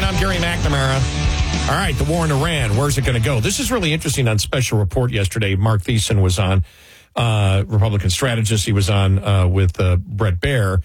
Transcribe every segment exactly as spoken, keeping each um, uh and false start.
I'm Gary McNamara. All right, the war in Iran, where's it going to go? This is really interesting. On Special Report yesterday, Mark Thiessen was on, uh, Republican strategist. He was on uh, with uh, Bret Baier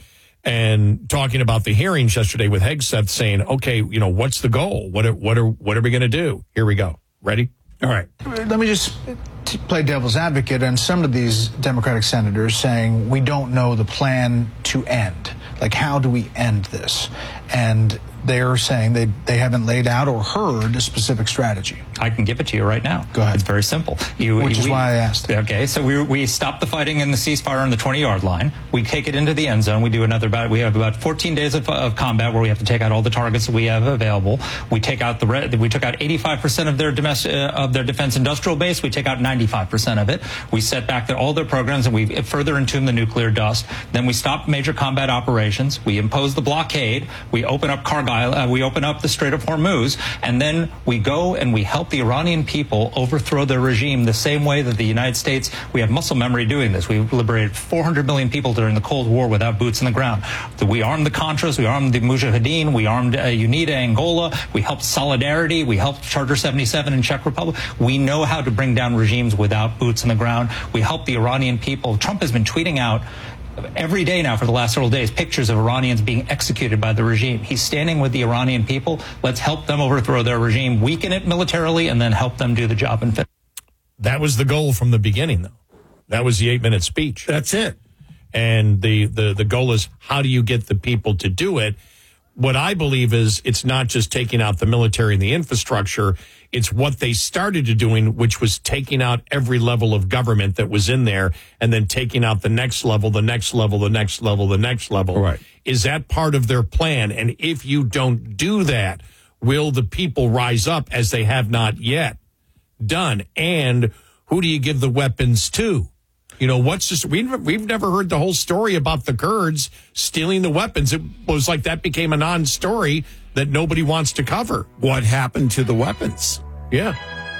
and talking about the hearings yesterday with Hegseth, saying, okay, you know, what's the goal? What are, what are, what are we going to do? Here we go. Ready? All right. Let me just play devil's advocate on some of these Democratic senators saying we don't know the plan to end. Like, how do we end this? And they're saying they, they haven't laid out or heard a specific strategy. I can give it to you right now. Go ahead. It's very simple. You, Which we, is why I asked. Okay, so we we stop the fighting in the ceasefire on the twenty-yard line. We take it into the end zone. We do another about. We have about fourteen days of, of combat where we have to take out all the targets that we have available. We take out the re- we took out eighty-five percent of their domestic uh, of their defense industrial base. We take out ninety-five percent of it. We set back the, all their programs and we further entomb the nuclear dust. Then we stop major combat operations. We impose the blockade. We open up Cargill. Uh, we open up the Strait of Hormuz, and then we go and we help the Iranian people overthrow their regime the same way that the United States, we have muscle memory doing this. We liberated four hundred million people during the Cold War without boots in the ground. We armed the Contras, we armed the Mujahideen, we armed uh, UNITA Angola, we helped Solidarity, we helped Charter seventy-seven in Czech Republic. We know how to bring down regimes without boots in the ground. We help the Iranian people. Trump has been tweeting out every day now for the last several days pictures of Iranians being executed by the regime. He's standing with the Iranian people. Let's help them overthrow their regime, weaken it militarily, and then help them do the job and finish. That was the goal from the beginning, though. That was the eight-minute speech. That's it. And the, the, the goal is, how do you get the people to do it? What I believe is it's not just taking out the military and the infrastructure. It's what they started to doing, which was taking out every level of government that was in there and then taking out the next level, the next level, the next level, the next level. Right. Is that part of their plan? And if you don't do that, will the people rise up as they have not yet done? And who do you give the weapons to? You know, what's this? We've, we've never heard the whole story about the Kurds stealing the weapons. It was like that became a non-story that nobody wants to cover. What happened to the weapons? Yeah.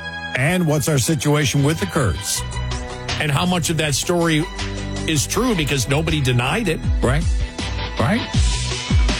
And what's our situation with the Kurds? And how much of that story is true, because nobody denied it. Right. Right.